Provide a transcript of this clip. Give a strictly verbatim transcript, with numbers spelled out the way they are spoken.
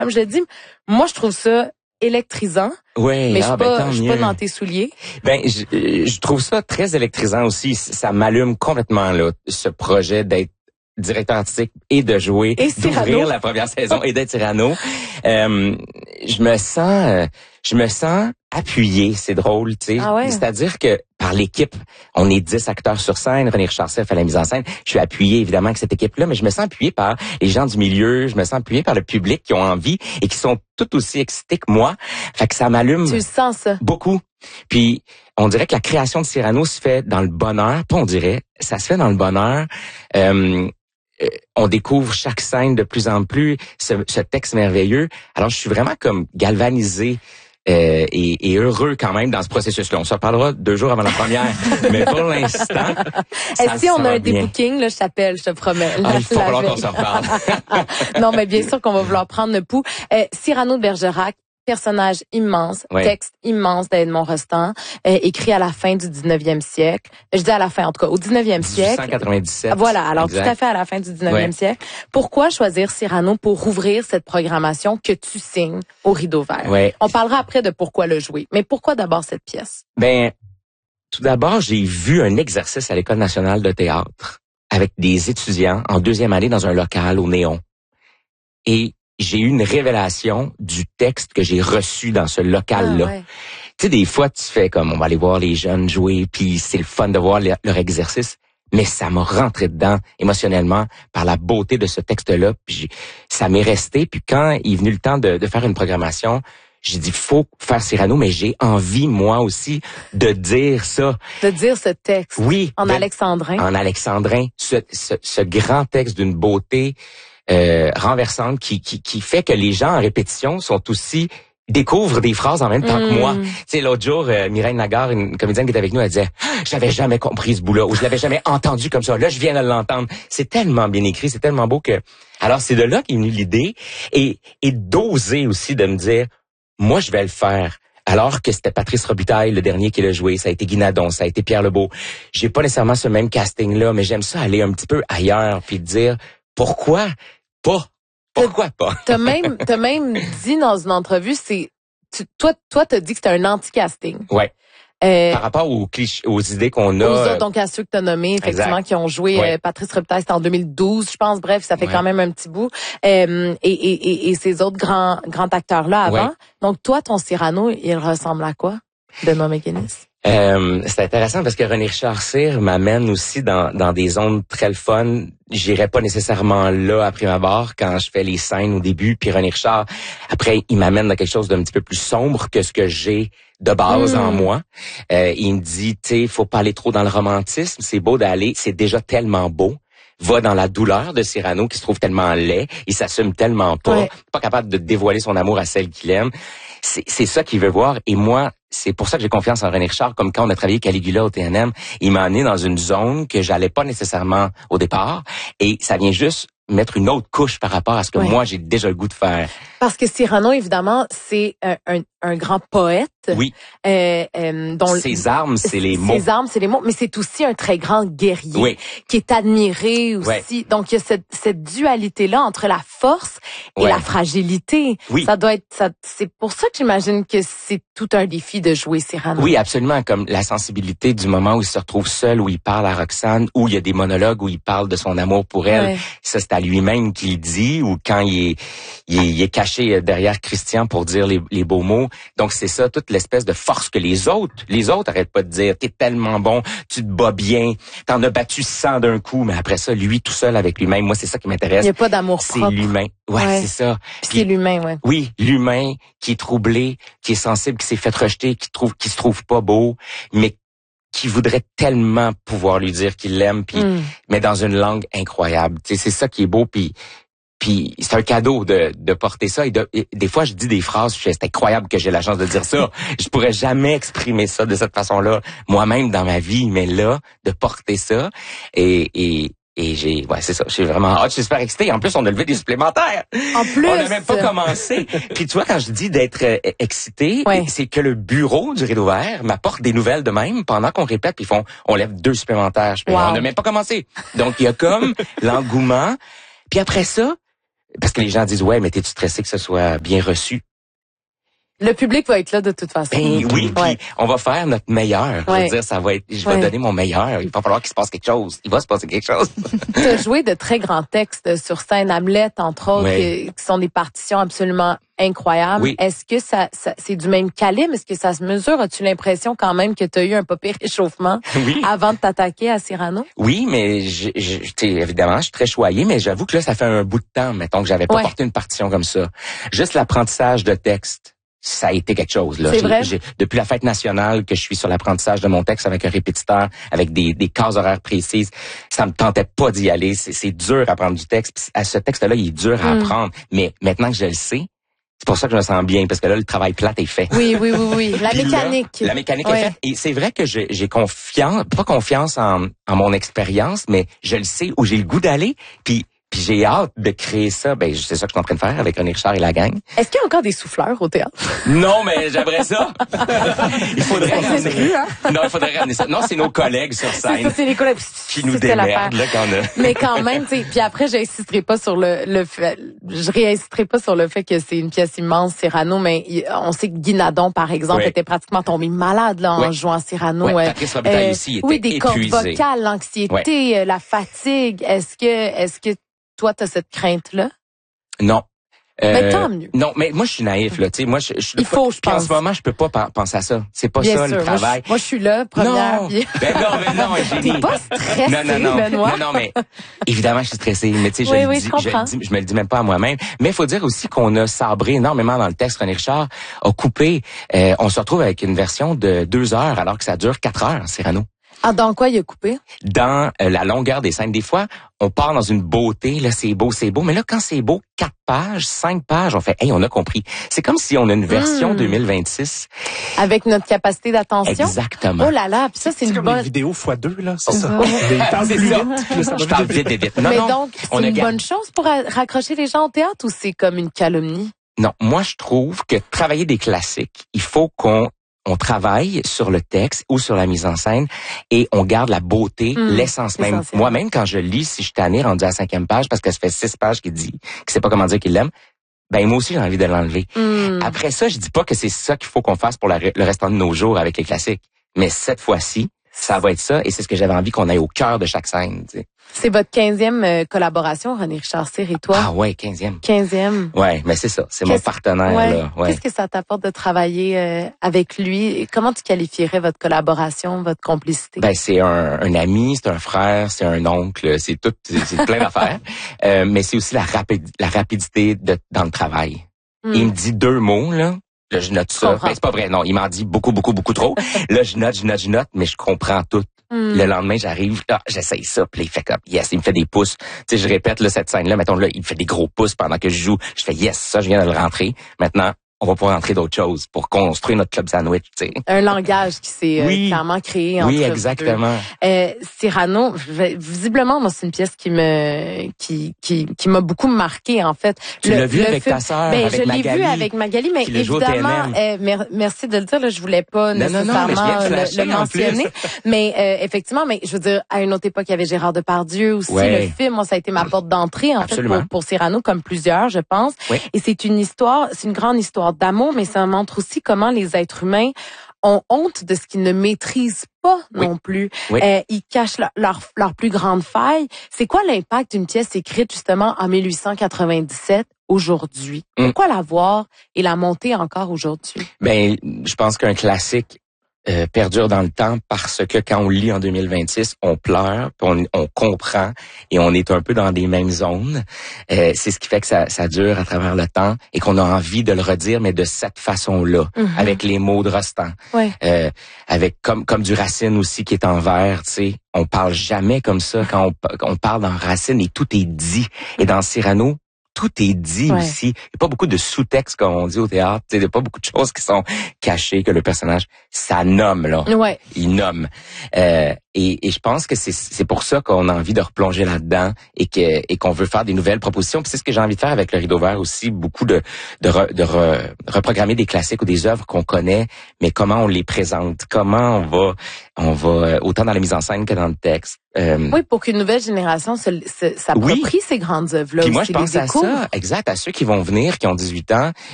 comme je l'ai dit, moi, je trouve ça électrisant. Oui, mais je ah, suis ben, pas, tant je suis mieux. pas dans tes souliers. Ben, je, je trouve ça très électrisant aussi. Ça m'allume complètement, là, ce projet d'être directeur artistique et de jouer, Et d'ouvrir Cyrano. la première saison et d'être Cyrano. Euh, je me sens, euh, je me sens appuyé, c'est drôle, tu sais. Ah ouais? C'est-à-dire que par l'équipe, on est dix acteurs sur scène, René Richard Serre fait la mise en scène. Je suis appuyé évidemment avec cette équipe-là, mais je me sens appuyé par les gens du milieu, je me sens appuyé par le public qui ont envie et qui sont tout aussi excités que moi. Fait que ça m'allume. Tu le sens ça? Beaucoup. Puis, on dirait que la création de Cyrano se fait dans le bonheur. Pas on dirait, ça se fait dans le bonheur. Euh, euh, on découvre chaque scène de plus en plus, ce, ce texte merveilleux. Alors, je suis vraiment comme galvanisé euh, et, et heureux quand même dans ce processus-là. On se reparlera deux jours avant la première. Mais pour l'instant, Et si on a un bien. débooking, là, je t'appelle, je te promets. Ah, il faut La falloir qu'on veille. se reparle. Non, mais bien sûr qu'on va vouloir prendre le pouls. Euh, Cyrano de Bergerac, personnage immense, Ouais. texte immense d'Edmond Rostand, euh, écrit à la fin du dix-neuvième siècle. Je dis à la fin, en tout cas, au dix-neuvième siècle. dix-huit cent quatre-vingt-dix-sept. Voilà, alors exact. tout à fait à la fin du dix-neuvième Ouais. siècle. Pourquoi choisir Cyrano pour ouvrir cette programmation que tu signes au Rideau Vert? Ouais. On parlera après de pourquoi le jouer, mais pourquoi d'abord cette pièce? Ben, tout d'abord, j'ai vu un exercice à l'École nationale de théâtre avec des étudiants en deuxième année dans un local au Néon. Et j'ai eu une révélation du texte que j'ai reçu dans ce local-là. Ah, ouais. Tu sais, des fois, tu fais comme, on va aller voir les jeunes jouer, puis c'est le fun de voir le- leur exercice. Mais ça m'a rentré dedans émotionnellement par la beauté de ce texte-là. Puis j'ai- ça m'est resté. Puis quand il est venu le temps de, de faire une programmation, j'ai dit, faut faire Cyrano, mais j'ai envie, moi aussi, de dire ça. De dire ce texte Oui. en de- alexandrin. En alexandrin. Ce, ce, ce grand texte d'une beauté euh, renversante qui, qui, qui fait que les gens en répétition sont aussi découvrent des phrases en même temps Mm. que moi. Tu sais, l'autre jour, euh, Mireille Nagar, une comédienne qui était avec nous, elle disait « J'avais jamais compris ce bout-là » ou « Je l'avais jamais entendu comme ça. Là, je viens de l'entendre. » C'est tellement bien écrit, c'est tellement beau que... Alors, c'est de là qu'est venue l'idée et, et d'oser aussi de me dire « Moi, je vais le faire. » Alors que c'était Patrice Robitaille, le dernier qui l'a joué, ça a été Guy Nadon, ça a été Pierre Lebeau. J'ai pas nécessairement ce même casting-là, mais j'aime ça aller un petit peu ailleurs puis dire « Pourquoi pas? Pourquoi pas? » T'as même, t'as même dit dans une entrevue, c'est, tu, toi, toi, t'as dit que c'était un anti-casting. Ouais. Euh, Par rapport aux clichés, aux idées qu'on a. aux euh, autres, donc à ceux que t'as nommés, effectivement, exact. qui ont joué Ouais. euh, Patrice Robitaille, c'était en deux mille douze, je pense. Bref, ça fait Ouais. quand même un petit bout. Euh, et, et, et, et ces autres grands, grands acteurs-là avant. Ouais. Donc toi, ton Cyrano, il ressemble à quoi? Benoît McGinnis. Euh, c'est intéressant parce que René Richard Cyr m'amène aussi dans, dans des zones très le fun. J'irais pas nécessairement là à prime abord quand je fais les scènes au début. Puis René Richard, après, il m'amène dans quelque chose d'un petit peu plus sombre que ce que j'ai de base Mm. en moi. Euh, il me dit, tu sais, faut pas aller trop dans le romantisme. C'est beau d'aller, c'est déjà tellement beau. Va dans la douleur de Cyrano qui se trouve tellement laid, il s'assume tellement pas, Ouais. pas capable de dévoiler son amour à celle qu'il aime. C'est, c'est ça qu'il veut voir. Et moi, c'est pour ça que j'ai confiance en René Richard, comme quand on a travaillé Caligula au T N M. Il m'a amené dans une zone que j'allais pas nécessairement au départ. Et ça vient juste mettre une autre couche par rapport à ce que Ouais. moi, j'ai déjà le goût de faire. Parce que Cyrano, évidemment, c'est un, un, un grand poète. Oui. Euh, euh, dont Ses armes, c'est les mots. Ses armes, c'est les mots, mais c'est aussi un très grand guerrier Oui. qui est admiré aussi. Ouais. Donc il y a cette, cette dualité-là entre la force et Ouais. la fragilité. Oui. Ça doit être, ça, c'est pour ça que j'imagine que c'est tout un défi de jouer Cyrano. Oui, absolument. Comme la sensibilité du moment où il se retrouve seul, où il parle à Roxane, où il y a des monologues où il parle de son amour pour elle. Ouais. Ça, c'est à lui-même qu'il dit, ou quand il est, il est, il est caché derrière Christian pour dire les, les beaux mots. Donc, c'est ça, toute l'espèce de force que les autres, les autres arrêtent pas de dire. T'es tellement bon, tu te bats bien, t'en as battu cent d'un coup, mais après ça, lui tout seul avec lui-même, moi, c'est ça qui Il m'intéresse. n'y a pas d'amour C'est propre. l'humain. Ouais, Ouais. c'est ça. Puis Puis- c'est l'humain, ouais. Oui, l'humain qui est troublé, qui est sensible, qui s'est fait rejeter, qui trouve, qui se trouve pas beau, mais qui voudrait tellement pouvoir lui dire qu'il l'aime, puis Mm. mais dans une langue incroyable. Tu sais, c'est ça qui est beau, puis puis c'est un cadeau de, de porter ça. Et, de, et des fois, je dis des phrases, je fais, c'est incroyable que j'ai la chance de dire ça. Je pourrais jamais exprimer ça de cette façon-là moi-même dans ma vie, mais là, de porter ça et et et j'ai, ouais, c'est ça. J'ai vraiment hâte. Je suis super excité. En plus, on a levé des supplémentaires. En plus. On n'a même pas commencé. Puis tu vois, quand je dis d'être euh, excité, Ouais. c'est que le bureau du Rideau Vert m'apporte des nouvelles de même pendant qu'on répète, puis ils font, on lève deux supplémentaires. Je fais, Wow. on n'a même pas commencé. Donc, il y a comme l'engouement. Puis après ça, parce que les gens disent, ouais, mais t'es-tu stressé que ce soit bien reçu? Le public va être là de toute façon. Ben oui, puis ouais. on va faire notre meilleur. Ouais. Je veux dire, ça va être, je vais ouais. donner mon meilleur. Il va falloir qu'il se passe quelque chose. Il va se passer quelque chose. Tu as joué de très grands textes sur scène, Hamlet, entre autres, ouais. qui, qui sont des partitions absolument incroyables. Oui. Est-ce que ça, ça c'est du même calibre? Est-ce que ça se mesure? As-tu l'impression quand même que tu as eu un peu pire réchauffement oui. avant de t'attaquer à Cyrano? Oui, mais je, je, évidemment, je suis très choyé, mais j'avoue que là, ça fait un bout de temps, mettons, que j'avais pas ouais. porté une partition comme ça. Juste l'apprentissage de texte. Ça a été quelque chose, là. C'est vrai? J'ai, depuis la fête nationale que je suis sur l'apprentissage de mon texte avec un répétiteur, avec des, des cases horaires précises, ça me tentait pas d'y aller. C'est, c'est dur à apprendre du texte. Puis à ce texte-là, il est dur à mm. apprendre. Mais maintenant que je le sais, c'est pour ça que je me sens bien, parce que là, le travail plate est fait. Oui, oui, oui, oui. La mécanique. Là, la mécanique ouais. est faite. Et c'est vrai que j'ai, j'ai confiance, pas confiance en, en mon expérience, mais je le sais où j'ai le goût d'aller. Puis Puis j'ai hâte de créer ça. Ben, c'est ça que je suis en train de faire avec René Richard et la gang. Est-ce qu'il y a encore des souffleurs au théâtre? Non, mais j'aimerais ça. il faudrait ramener plus, hein? Non, il faudrait ramener ça. Non, c'est nos collègues sur scène. C'est ça, c'est les collègues qui nous démerdent, là, quand on a... Mais quand même, tu sais, puis après, j'insisterai pas sur le, le fait, je réinsisterai pas sur le fait que c'est une pièce immense, Cyrano, mais on sait que Guy Nadon, par exemple, oui. était pratiquement tombé malade, là, en oui. jouant Cyrano. Oui, Patrice Robitaille euh, aussi était oui, des cordes épuisé. vocales, l'anxiété, oui. la fatigue. Est-ce que, est-ce que toi, t'as cette crainte-là? Non. Euh, mais tant mieux. Non, mais moi, je suis naïf, là. Tu sais, moi, je, je, Il faut, je pense. En ce moment, je peux pas penser à ça. C'est pas Bien ça, sûr. le travail. Moi, je, moi, je suis là, première. Non. Puis... ben non, mais non, T'es pas stressé, non, non, non. Benoît. Non, non, mais évidemment, je suis stressé. Mais tu sais, je, oui, le oui, dis, je, je, le dis, je me le dis même pas à moi-même. Mais il faut dire aussi qu'on a sabré énormément dans le texte. René Richard a coupé. Euh, on se retrouve avec une version de deux heures, alors que ça dure quatre heures, Cyrano. Ah, dans quoi il a coupé? Dans euh, la longueur des scènes. Des fois, on part dans une beauté, là, c'est beau, c'est beau. Mais là, quand c'est beau, quatre pages, cinq pages, on fait, hey, on a compris. C'est comme si on a une version mmh. deux mille vingt-six. Avec notre capacité d'attention? Exactement. Oh là là, puis ça, c'est, c'est une comme bonne... les vidéos fois deux, là, c'est ça. c'est ça. Je parle vite, vite, vite. Non, mais non, donc, c'est une bonne chose pour raccrocher les gens au théâtre ou c'est comme une calomnie? Non, moi, je trouve que travailler des classiques, il faut qu'on on travaille sur le texte ou sur la mise en scène et on garde la beauté, mmh, l'essence même. Essentiel. Moi-même, quand je lis, si je suis tanné rendu à la cinquième page, parce que ça fait six pages qu'il dit, qu'il sait pas comment dire qu'il l'aime, ben moi aussi, j'ai envie de l'enlever. Mmh. Après ça, je dis pas que c'est ça qu'il faut qu'on fasse pour la, le restant de nos jours avec les classiques. Mais cette fois-ci, ça va être ça et c'est ce que j'avais envie qu'on aille au cœur de chaque scène. Tu sais. C'est votre quinzième euh, collaboration, René Richard Cyr et toi? Ah ouais, quinzième. Quinzième. Ouais, mais c'est ça, c'est Qu'est-ce... mon partenaire. Ouais. Là. Ouais. Qu'est-ce que ça t'apporte de travailler euh, avec lui? Comment tu qualifierais votre collaboration, votre complicité? Ben c'est un, un ami, c'est un frère, c'est un oncle, c'est tout, c'est, c'est plein d'affaires. Euh, mais c'est aussi la, rapid, la rapidité de, dans le travail. Mm. Il me dit deux mots là. Là, je note ça. Ben, c'est pas vrai, non. Il m'en dit beaucoup, beaucoup, beaucoup trop. Là, je note, je note, je note, mais je comprends tout. Mm. Le lendemain, j'arrive, là, j'essaye ça, puis il fait comme, yes, il me fait des pouces. Tu sais, je répète, là, cette scène-là, mettons, là, il me fait des gros pouces pendant que je joue. Je fais, yes, ça, je viens de le rentrer. Maintenant, on va pouvoir rentrer d'autres choses pour construire notre club sandwich, tu sais. Un langage qui s'est oui. euh, clairement créé entre Oui, exactement. Euh, Cyrano, visiblement, moi, c'est une pièce qui me, qui, qui, qui m'a beaucoup marqué, en fait. Tu le, l'as vu le avec film, ta sœur, ben, avec je Magali. Je l'ai vu avec Magali, mais évidemment, euh, mer- merci de le dire, là, je voulais pas non, nécessairement non, non, le, le mentionner. Mais, euh, effectivement, mais je veux dire, à une autre époque, il y avait Gérard Depardieu aussi. Ouais. Le film, moi, ça a été ma porte d'entrée, en Absolument. fait, pour, pour Cyrano, comme plusieurs, je pense. Oui. Et c'est une histoire, c'est une grande histoire d'amour, mais ça montre aussi comment les êtres humains ont honte de ce qu'ils ne maîtrisent pas oui. non plus. Oui. Euh, ils cachent leur, leur, leur plus grande faille. C'est quoi l'impact d'une pièce écrite justement en mille huit cent quatre-vingt-dix-sept aujourd'hui? Mm. Pourquoi la voir et la monter encore aujourd'hui? Ben, je pense qu'un classique Euh, perdure dans le temps parce que quand on le lit en deux mille vingt-six, on pleure, puis on, on comprend et on est un peu dans des mêmes zones. Euh, c'est ce qui fait que ça, ça dure à travers le temps et qu'on a envie de le redire, mais de cette façon-là, mm-hmm. avec les mots de Rostand, ouais. euh, avec comme comme du Racine aussi qui est en vers, tu sais. On parle jamais comme ça quand on, on parle dans Racine et tout est dit. Et dans Cyrano, tout est dit ouais. aussi. Il n'y a pas beaucoup de sous-textes, comme on dit au théâtre. Il n'y a pas beaucoup de choses qui sont cachées, que le personnage, ça nomme, là. Ouais. Il nomme. Euh, et, et je pense que c'est, c'est pour ça qu'on a envie de replonger là-dedans et que et qu'on veut faire des nouvelles propositions. Puis c'est ce que j'ai envie de faire avec le Rideau Vert aussi, beaucoup de de, re, de re, reprogrammer des classiques ou des œuvres qu'on connaît, mais comment on les présente, comment on va on va autant dans la mise en scène que dans le texte. Euh, oui, pour qu'une nouvelle génération se, se, s'approprie oui. ces grandes œuvres-là. Puis moi, je pense à ça, exact, à ceux qui vont venir, qui ont dix-huit ans,